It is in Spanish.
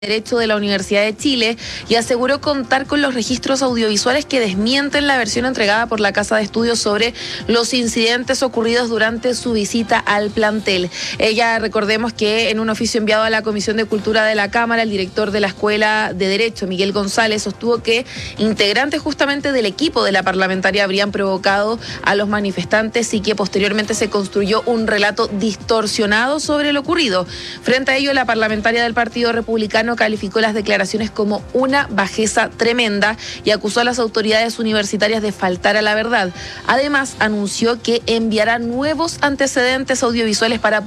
Derecho de la Universidad de Chile y aseguró contar con los registros audiovisuales que desmienten la versión entregada por la Casa de Estudios sobre los incidentes ocurridos durante su visita al plantel. Ella, recordemos que en un oficio enviado a la Comisión de Cultura de la Cámara, el director de la Escuela de Derecho, Miguel González, sostuvo que integrantes justamente del equipo de la parlamentaria habrían provocado a los manifestantes y que posteriormente se construyó un relato distorsionado sobre lo ocurrido. Frente a ello, la parlamentaria del Partido Republicano calificó las declaraciones como una bajeza tremenda y acusó a las autoridades universitarias de faltar a la verdad. Además, anunció que enviará nuevos antecedentes audiovisuales para